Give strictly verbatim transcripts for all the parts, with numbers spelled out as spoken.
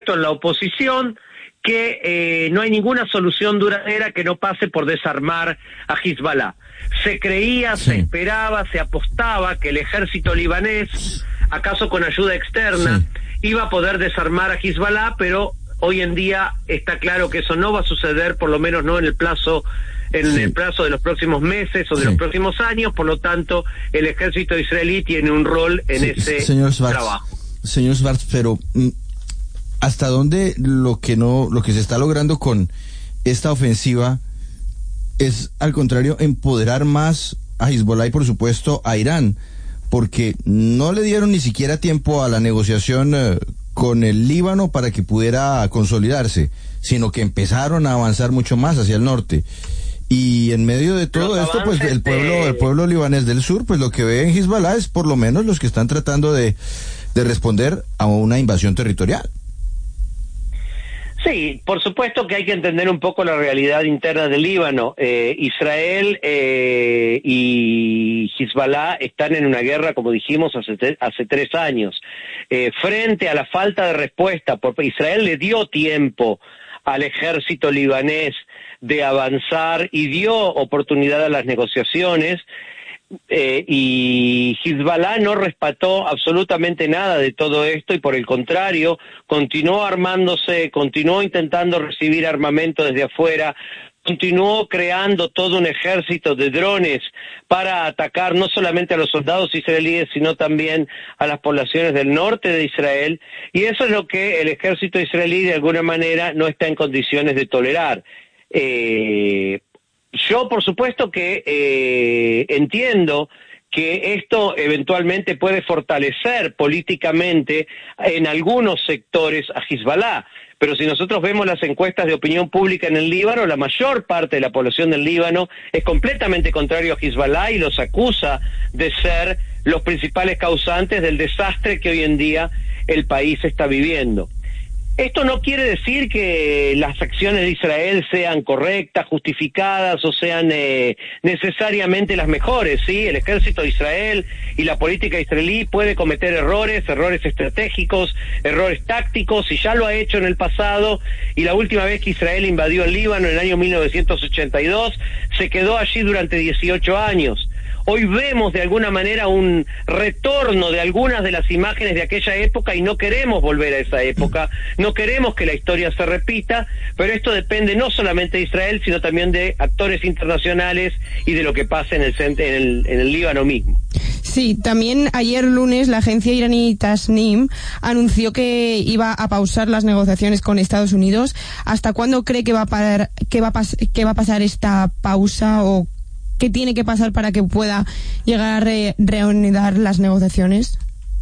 en la oposición que eh, no hay ninguna solución duradera que no pase por desarmar a Hezbollah. Se creía, sí. se esperaba, se apostaba que el ejército libanés, acaso con ayuda externa, sí. iba a poder desarmar a Hezbollah, pero hoy en día está claro que eso no va a suceder, por lo menos no en el plazo en sí. el plazo de los próximos meses o de sí. los próximos años. Por lo tanto, el ejército israelí tiene un rol en sí, ese señor Schwartz, trabajo. Señor Schwartz, pero ¿hasta dónde lo que no, lo que se está logrando con esta ofensiva es, al contrario, empoderar más a Hezbollah y, por supuesto, a Irán? Porque no le dieron ni siquiera tiempo a la negociación eh, con el Líbano para que pudiera consolidarse, sino que empezaron a avanzar mucho más hacia el norte. Y en medio de todo los esto, pues el pueblo, de... el pueblo libanés del sur, pues lo que ve en Hezbollah es por lo menos los que están tratando de, de responder a una invasión territorial. Sí, por supuesto que hay que entender un poco la realidad interna del Líbano. Eh, Israel eh, y Hezbollah están en una guerra, como dijimos, hace, te, hace tres años. Eh, frente a la falta de respuesta, porque Israel le dio tiempo al ejército libanés de avanzar y dio oportunidad a las negociaciones, eh, y Hezbollah no respetó absolutamente nada de todo esto y por el contrario continuó armándose, continuó intentando recibir armamento desde afuera, continuó creando todo un ejército de drones para atacar no solamente a los soldados israelíes, sino también a las poblaciones del norte de Israel, y eso es lo que el ejército israelí de alguna manera no está en condiciones de tolerar. Eh, yo por supuesto que eh, entiendo que esto eventualmente puede fortalecer políticamente en algunos sectores a Hezbollah, pero si nosotros vemos las encuestas de opinión pública en el Líbano, la mayor parte de la población del Líbano es completamente contrario a Hezbollah y los acusa de ser los principales causantes del desastre que hoy en día el país está viviendo. Esto no quiere decir que las acciones de Israel sean correctas, justificadas o sean eh, necesariamente las mejores, ¿sí? El ejército de Israel y la política israelí puede cometer errores, errores estratégicos, errores tácticos, y ya lo ha hecho en el pasado, y la última vez que Israel invadió el Líbano en el año mil novecientos ochenta y dos, se quedó allí durante dieciocho años. Hoy vemos de alguna manera un retorno de algunas de las imágenes de aquella época y no queremos volver a esa época, no queremos que la historia se repita, pero esto depende no solamente de Israel, sino también de actores internacionales y de lo que pasa en el, en el, en el Líbano mismo. Sí, también ayer lunes la agencia iraní Tasnim anunció que iba a pausar las negociaciones con Estados Unidos. ¿Hasta cuándo cree que va a parar, que va a pas, que va a pasar esta pausa o qué tiene que pasar para que pueda llegar a re, reanudar las negociaciones?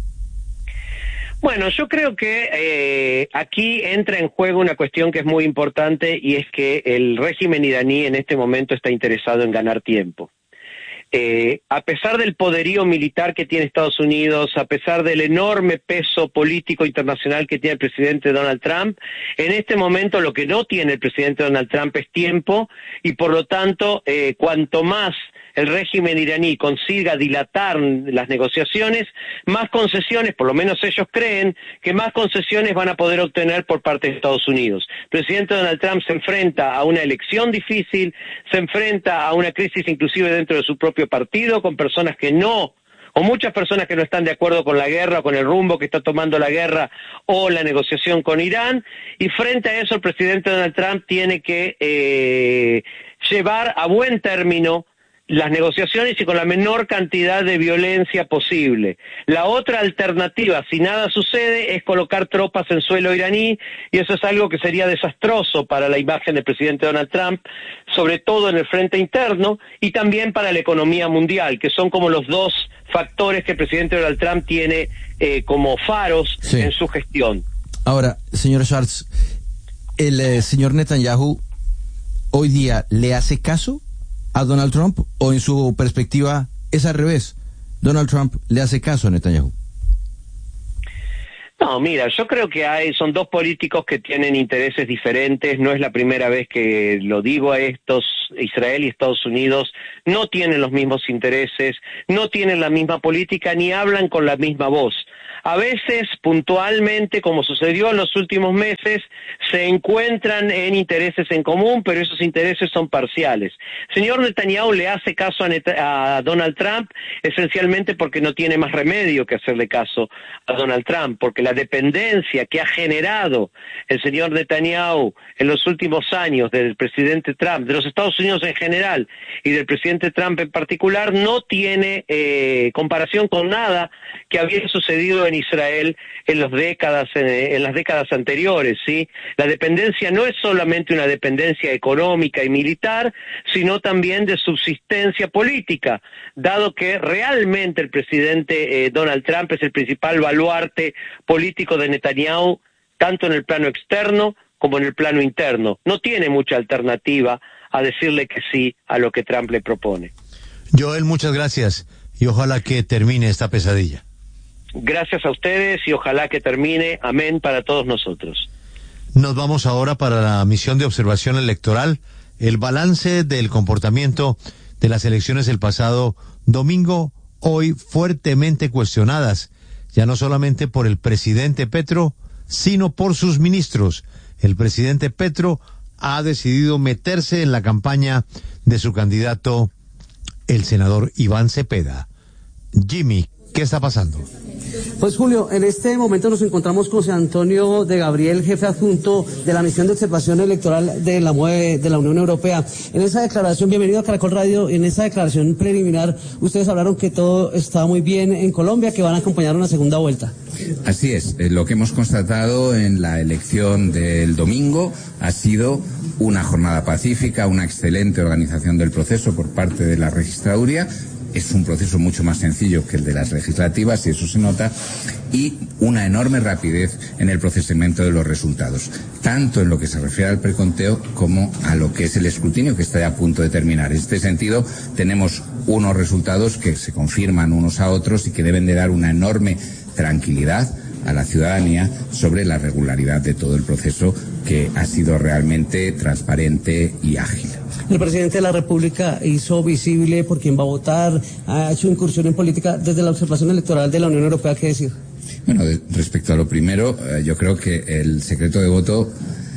Bueno, yo creo que eh, aquí entra en juego una cuestión que es muy importante, y es que el régimen iraní en este momento está interesado en ganar tiempo. Eh, a pesar del poderío militar que tiene Estados Unidos, a pesar del enorme peso político internacional que tiene el presidente Donald Trump, en este momento lo que no tiene el presidente Donald Trump es tiempo, y por lo tanto, eh, cuanto más el régimen iraní consiga dilatar las negociaciones, más concesiones, por lo menos ellos creen, que más concesiones van a poder obtener por parte de Estados Unidos. El presidente Donald Trump se enfrenta a una elección difícil, se enfrenta a una crisis inclusive dentro de su propio partido, con personas que no, o muchas personas que no están de acuerdo con la guerra, con el rumbo que está tomando la guerra o la negociación con Irán, y frente a eso el presidente Donald Trump tiene que eh, llevar a buen término las negociaciones y con la menor cantidad de violencia posible. La otra alternativa, si nada sucede, es colocar tropas en suelo iraní, y eso es algo que sería desastroso para la imagen del presidente Donald Trump, sobre todo en el frente interno, y también para la economía mundial, que son como los dos factores que el presidente Donald Trump tiene eh, como faros sí. en su gestión. Ahora, señor Schwartz, ¿el eh, señor Netanyahu hoy día le hace caso a Donald Trump, o en su perspectiva es al revés? Donald Trump le hace caso a Netanyahu. No, mira, yo creo que hay, son dos políticos que tienen intereses diferentes, no es la primera vez que lo digo a estos, Israel y Estados Unidos no tienen los mismos intereses, no tienen la misma política, ni hablan con la misma voz. A veces, puntualmente, como sucedió en los últimos meses, se encuentran en intereses en común, pero esos intereses son parciales. El señor Netanyahu le hace caso a, Net- a Donald Trump esencialmente porque no tiene más remedio que hacerle caso a Donald Trump, porque la dependencia que ha generado el señor Netanyahu en los últimos años del presidente Trump, de los Estados Unidos en general y del presidente Trump en particular, no tiene eh, comparación con nada que había sucedido en Israel en las décadas en, en las décadas anteriores, ¿sí? La dependencia no es solamente una dependencia económica y militar, sino también de subsistencia política, dado que realmente el presidente eh, Donald Trump es el principal baluarte político de Netanyahu, tanto en el plano externo como en el plano interno. No tiene mucha alternativa a decirle que sí a lo que Trump le propone. Joel, muchas gracias y ojalá que termine esta pesadilla. Gracias a ustedes y ojalá que termine. Amén para todos nosotros. Nos vamos ahora para la misión de observación electoral, el balance del comportamiento de las elecciones el pasado domingo, hoy fuertemente cuestionadas, ya no solamente por el presidente Petro, sino por sus ministros. El presidente Petro ha decidido meterse en la campaña de su candidato, el senador Iván Cepeda. Jimmy, ¿qué está pasando? Pues Julio, en este momento nos encontramos con José Antonio de Gabriel, jefe adjunto de la misión de observación electoral de la M U E de la Unión Europea. En esa declaración, bienvenido a Caracol Radio, en esa declaración preliminar, ustedes hablaron que todo está muy bien en Colombia, que van a acompañar una segunda vuelta. Así es, eh, lo que hemos constatado en la elección del domingo ha sido una jornada pacífica, una excelente organización del proceso por parte de la registraduría. Es un proceso mucho más sencillo que el de las legislativas, y eso se nota, y una enorme rapidez en el procesamiento de los resultados, tanto en lo que se refiere al preconteo como a lo que es el escrutinio, que está ya a punto de terminar. En este sentido, tenemos unos resultados que se confirman unos a otros y que deben de dar una enorme tranquilidad a la ciudadanía sobre la regularidad de todo el proceso, que ha sido realmente transparente y ágil. El presidente de la República hizo visible por quién va a votar, ha hecho incursión en política desde la observación electoral de la Unión Europea. ¿Qué decir? Bueno, de, respecto a lo primero, eh, yo creo que el secreto de voto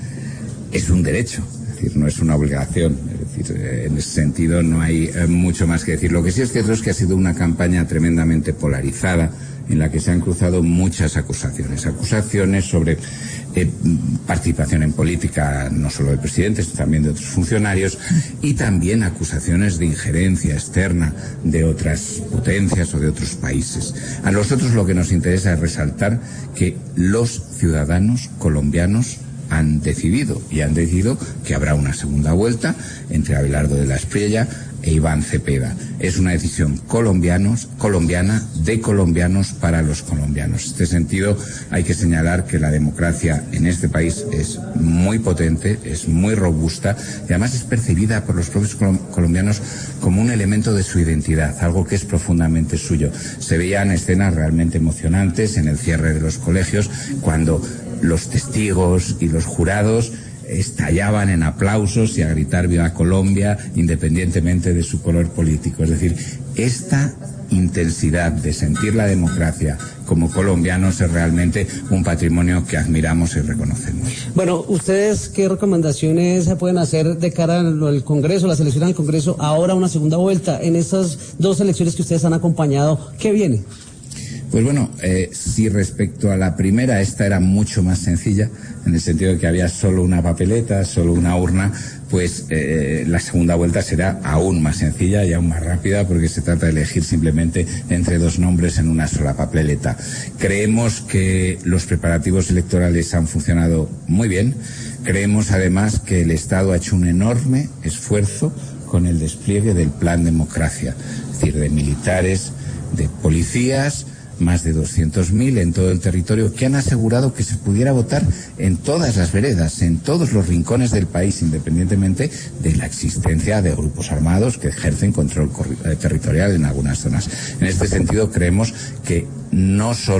es un derecho, es decir, no es una obligación. Es decir, eh, en ese sentido no hay eh, mucho más que decir. Lo que sí es cierto es que ha sido una campaña tremendamente polarizada, en la que se han cruzado muchas acusaciones, acusaciones sobre eh, participación en política, no solo del presidente, sino también de otros funcionarios, y también acusaciones de injerencia externa de otras potencias o de otros países. A nosotros lo que nos interesa es resaltar que los ciudadanos colombianos han decidido, y han decidido que habrá una segunda vuelta entre Abelardo de la Espriella e Iván Cepeda. Es una decisión colombianos, colombiana de colombianos para los colombianos. En este sentido, hay que señalar que la democracia en este país es muy potente, es muy robusta, y además es percibida por los propios colombianos como un elemento de su identidad, algo que es profundamente suyo. Se veían escenas realmente emocionantes en el cierre de los colegios, cuando los testigos y los jurados estallaban en aplausos y a gritar viva Colombia, independientemente de su color político. Es decir, esta intensidad de sentir la democracia como colombianos es realmente un patrimonio que admiramos y reconocemos. Bueno, ¿ustedes qué recomendaciones se pueden hacer de cara al Congreso, las elecciones al Congreso, ahora una segunda vuelta? En estas dos elecciones que ustedes han acompañado, ¿qué viene? Pues bueno, eh, si respecto a la primera, esta era mucho más sencilla, en el sentido de que había solo una papeleta, solo una urna, pues eh, la segunda vuelta será aún más sencilla y aún más rápida, porque se trata de elegir simplemente entre dos nombres en una sola papeleta. Creemos que los preparativos electorales han funcionado muy bien. Creemos además que el Estado ha hecho un enorme esfuerzo con el despliegue del Plan Democracia, es decir, de militares, de policías, más de doscientos mil en todo el territorio, que han asegurado que se pudiera votar en todas las veredas, en todos los rincones del país, independientemente de la existencia de grupos armados que ejercen control territorial en algunas zonas. En este sentido, creemos que no solo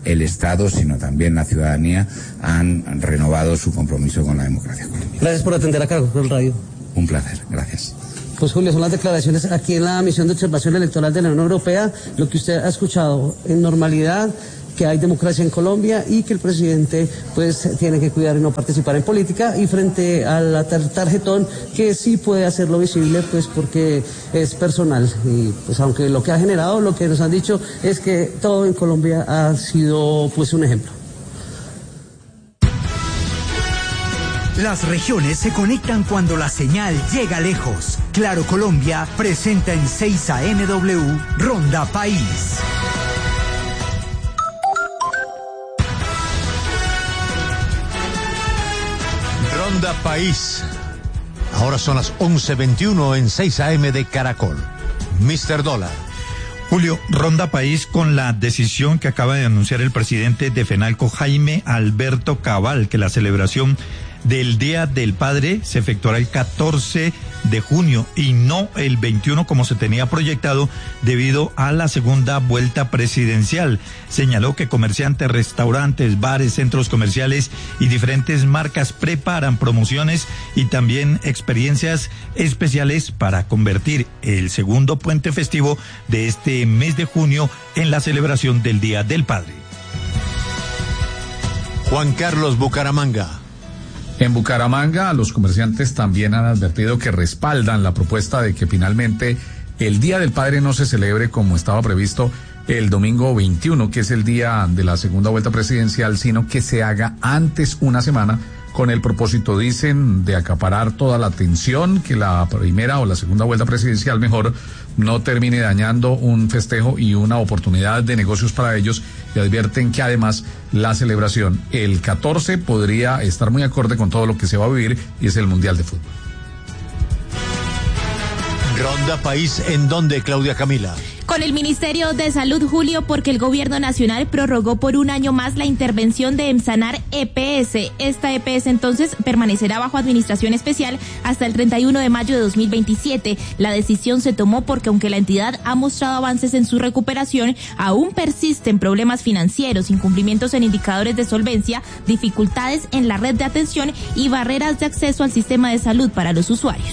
el Estado, sino también la ciudadanía, han renovado su compromiso con la democracia colombiana. Gracias por atender a Caracol Radio. Un placer, gracias. Pues Julio, son las declaraciones aquí en la misión de observación electoral de la Unión Europea, lo que usted ha escuchado en normalidad, que hay democracia en Colombia y que el presidente pues tiene que cuidar y no participar en política, y frente al tar tarjetón que sí puede hacerlo visible pues porque es personal, y pues aunque lo que ha generado, lo que nos han dicho es que todo en Colombia ha sido pues un ejemplo. Las regiones se conectan cuando la señal llega lejos. Claro Colombia presenta en seis A M W Ronda País. Ronda País. Ahora son las once veintiuno en seis A M de Caracol. mister Dólar. Julio, Ronda País con la decisión que acaba de anunciar el presidente de FENALCO, Jaime Alberto Cabal, que la celebración del Día del Padre se efectuará el catorce de junio y no el veintiuno como se tenía proyectado debido a la segunda vuelta presidencial. Señaló que comerciantes, restaurantes, bares, centros comerciales y diferentes marcas preparan promociones y también experiencias especiales para convertir el segundo puente festivo de este mes de junio en la celebración del Día del Padre. Juan Carlos, Bucaramanga. En Bucaramanga, los comerciantes también han advertido que respaldan la propuesta de que finalmente el Día del Padre no se celebre como estaba previsto el domingo veintiuno, que es el día de la segunda vuelta presidencial, sino que se haga antes una semana, con el propósito, dicen, de acaparar toda la atención, que la primera o la segunda vuelta presidencial mejor no termine dañando un festejo y una oportunidad de negocios para ellos, y advierten que además la celebración el catorce podría estar muy acorde con todo lo que se va a vivir, y es el Mundial de Fútbol. Ronda País, ¿en dónde, Claudia Camila? Con el Ministerio de Salud, Julio, porque el Gobierno Nacional prorrogó por un año más la intervención de Emsanar E P S. Esta E P S entonces permanecerá bajo administración especial hasta el treinta y uno de mayo de dos mil veintisiete. La decisión se tomó porque aunque la entidad ha mostrado avances en su recuperación, aún persisten problemas financieros, incumplimientos en indicadores de solvencia, dificultades en la red de atención y barreras de acceso al sistema de salud para los usuarios.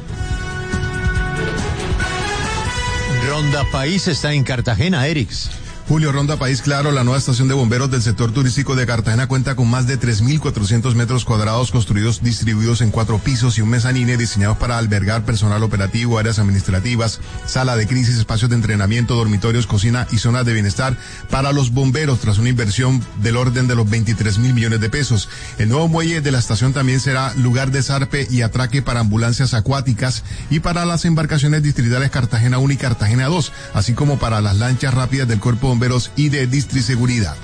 Ronda País está en Cartagena, Erix. Julio, Ronda País, claro, la nueva estación de bomberos del sector turístico de Cartagena cuenta con más de tres mil cuatrocientos metros cuadrados construidos, distribuidos en cuatro pisos y un mezanine diseñados para albergar personal operativo, áreas administrativas, sala de crisis, espacios de entrenamiento, dormitorios, cocina y zonas de bienestar para los bomberos, tras una inversión del orden de los veintitrés mil millones de pesos. El nuevo muelle de la estación también será lugar de zarpe y atraque para ambulancias acuáticas y para las embarcaciones distritales Cartagena uno y Cartagena dos, así como para las lanchas rápidas del Cuerpo Bomberos y de Distriseguridad.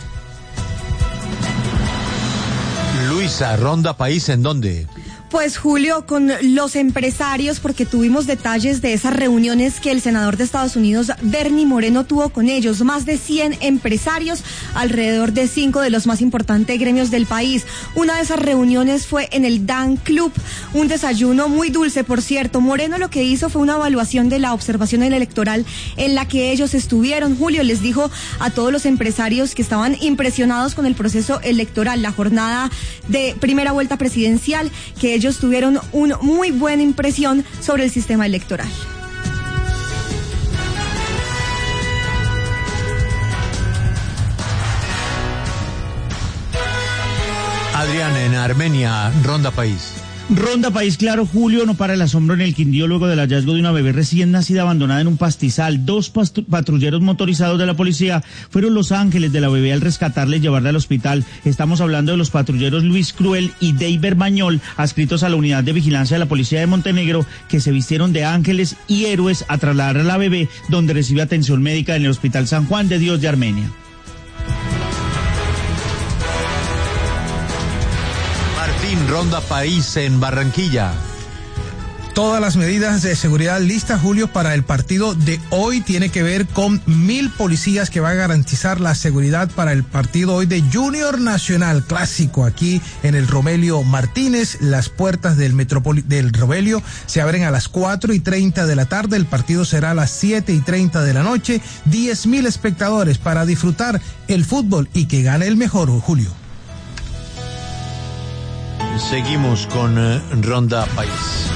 Luisa, Ronda País, ¿en dónde? Pues Julio, con los empresarios, porque tuvimos detalles de esas reuniones que el senador de Estados Unidos, Bernie Moreno, tuvo con ellos. Más de cien empresarios, alrededor de cinco de los más importantes gremios del país. Una de esas reuniones fue en el Dan Club, un desayuno muy dulce, por cierto. Moreno lo que hizo fue una evaluación de la observación electoral en la que ellos estuvieron. Julio les dijo a todos los empresarios que estaban impresionados con el proceso electoral, la jornada de primera vuelta presidencial, que ellos tuvieron una muy buena impresión sobre el sistema electoral. Adrián, en Armenia, Ronda País. Ronda País, claro, Julio, no para el asombro en el Quindío luego del hallazgo de una bebé recién nacida abandonada en un pastizal. Dos patrulleros motorizados de la policía fueron los ángeles de la bebé al rescatarla y llevarla al hospital. Estamos hablando de los patrulleros Luis Cruel y Deiber Bañol, adscritos a la unidad de vigilancia de la policía de Montenegro, que se vistieron de ángeles y héroes a trasladar a la bebé, donde recibe atención médica en el Hospital San Juan de Dios de Armenia. Ronda País en Barranquilla. todas las medidas de seguridad listas, Julio, para el partido de hoy. Tiene que ver con mil policías que van a garantizar la seguridad para el partido hoy de Junior Nacional, clásico aquí en el Romelio Martínez. Las puertas del Metropoli- del Romelio se abren a las cuatro y treinta de la tarde. El partido será a las siete y treinta de la noche. Diez mil espectadores para disfrutar el fútbol y que gane el mejor, Julio. Seguimos con eh, Ronda País.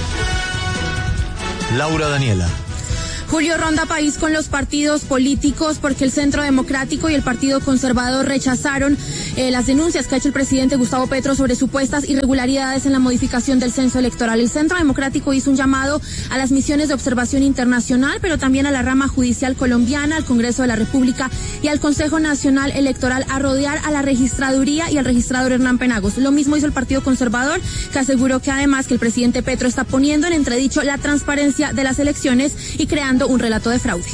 Laura Daniela. Julio, Ronda País con los partidos políticos, porque el Centro Democrático y el Partido Conservador rechazaron eh, las denuncias que ha hecho el presidente Gustavo Petro sobre supuestas irregularidades en la modificación del censo electoral. El Centro Democrático hizo un llamado a las misiones de observación internacional, pero también a la rama judicial colombiana, al Congreso de la República y al Consejo Nacional Electoral a rodear a la registraduría y al registrador Hernán Penagos. Lo mismo hizo el Partido Conservador, que aseguró que además que el presidente Petro está poniendo en entredicho la transparencia de las elecciones y creando un relato de fraude.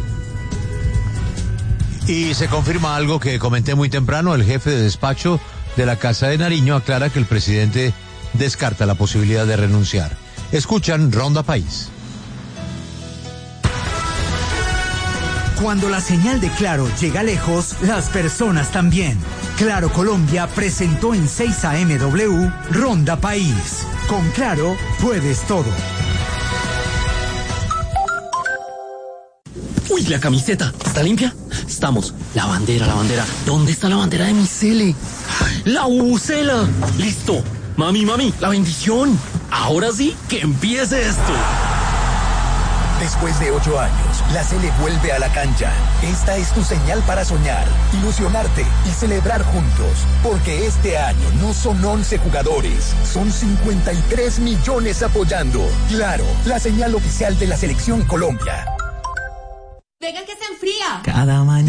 Y se confirma algo que comenté muy temprano. El jefe de despacho de la Casa de Nariño aclara que el presidente descarta la posibilidad de renunciar. Escuchan Ronda País. Cuando la señal de Claro llega lejos, las personas también. Claro Colombia presentó en seis A M W Ronda País. Con Claro puedes todo. Uy, la camiseta, ¿está limpia? Estamos. La bandera, la bandera. ¿Dónde está la bandera de mi cele? La bucela. Listo. Mami, mami, la bendición. Ahora sí, que empiece esto. Después de ocho años, la Sele vuelve a la cancha. Esta es tu señal para soñar, ilusionarte y celebrar juntos. Porque este año no son once jugadores, son cincuenta y tres millones apoyando. Claro, la señal oficial de la Selección Colombia. Venga que se enfría. Cada mañana.